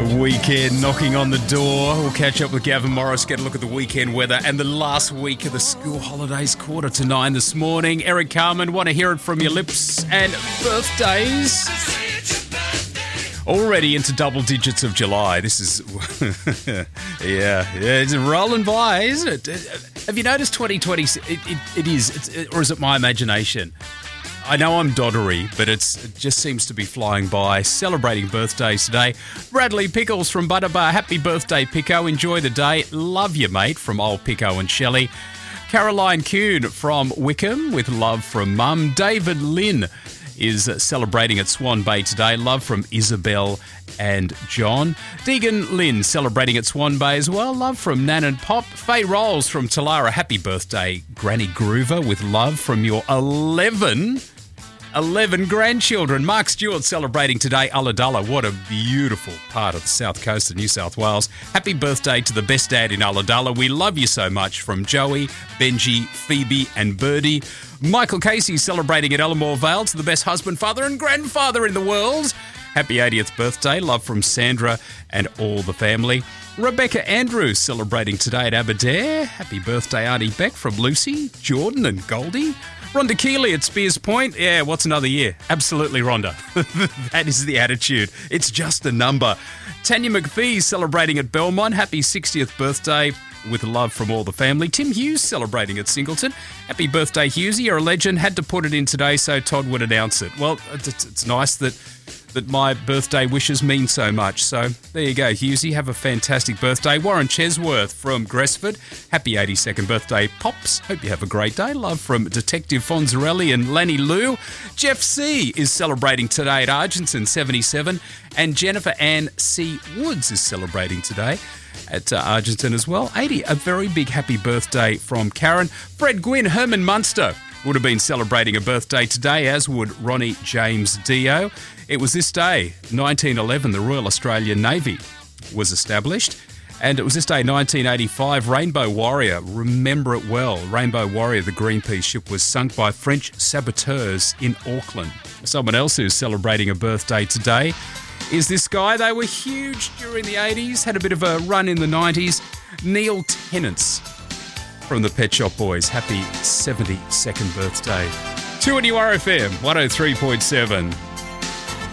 Weekend knocking on the door. We'll catch up with Gavin Morris, get a look at the weekend weather and the last week of the school holidays, 8:45 this morning. Eric Carmen, want to hear it from your lips. And birthdays. Already into double digits of July. This is, it's rolling by, isn't it? Have you noticed 2020, it is, or is it my imagination? I know I'm doddery, but it just seems to be flying by. Celebrating birthdays today. Bradley Pickles from Butterbar. Happy birthday, Pico. Enjoy the day. Love you, mate, from old Pico and Shelley. Caroline Kuhn from Wickham with love from Mum. David Lynn is celebrating at Swan Bay today. Love from Isabel and John. Deegan Lynn celebrating at Swan Bay as well. Love from Nan and Pop. Faye Rolls from Talara. Happy birthday, Granny Groover, with love from your 11 grandchildren. Mark Stewart celebrating today, Ulladulla. What a beautiful part of the south coast of New South Wales. Happy birthday to the best dad in Ulladulla. We love you so much, from Joey, Benji, Phoebe and Birdie. Michael Casey celebrating at Ellamore Vale, to the best husband, father and grandfather in the world. Happy 80th birthday. Love from Sandra and all the family. Rebecca Andrews celebrating today at Aberdare. Happy birthday, Auntie Beck, from Lucy, Jordan and Goldie. Rhonda Keeley at Spears Point. Yeah, what's another year? Absolutely, Rhonda. That is the attitude. It's just a number. Tanya McPhee celebrating at Belmont. Happy 60th birthday, with love from all the family. Tim Hughes celebrating at Singleton. Happy birthday, Hughesy. You're a legend. Had to put it in today so Todd would announce it. Well, it's nice that my birthday wishes mean so much. So there you go, Hughesy. Have a fantastic birthday. Warren Chesworth from Gresford. Happy 82nd birthday, Pops. Hope you have a great day. Love from Detective Fonzarelli and Lanny Lou. Jeff C. is celebrating today at Argenton, 77. And Jennifer Ann C. Woods is celebrating today at Argenton as well, 80. A very big happy birthday from Karen. Fred Gwynn, Herman Munster, would have been celebrating a birthday today, as would Ronnie James Dio. It was this day, 1911, the Royal Australian Navy was established. And it was this day, 1985, Rainbow Warrior, remember it well. Rainbow Warrior, the Greenpeace ship, was sunk by French saboteurs in Auckland. Someone else who's celebrating a birthday today is this guy. They were huge during the 80s, had a bit of a run in the 90s. Neil Tennant's from the Pet Shop Boys. Happy 72nd birthday. 2 RFM 103.7.